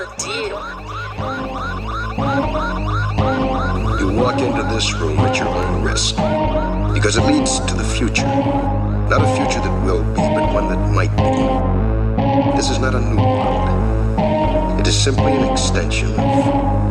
the deal. You walk into this room at your own risk, because it leads to the future. Not a future that will be, but one that might be. This is not a new world. It is simply an extension of